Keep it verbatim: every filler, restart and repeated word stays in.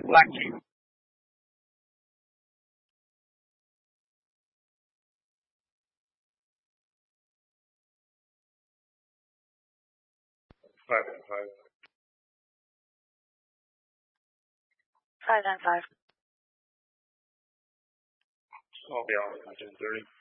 Lucky. Five and five. Five and five. I'll be off at ten thirty.